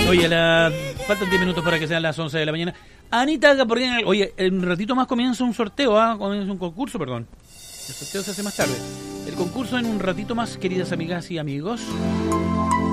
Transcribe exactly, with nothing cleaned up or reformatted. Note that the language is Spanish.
Oye, la... faltan diez minutos para que sean las once de la mañana. Anita Gabriel, oye, en un ratito más comienza un sorteo, ¿ah? Comienza un concurso, perdón. El sorteo se hace más tarde. El concurso en un ratito más, queridas amigas y amigos.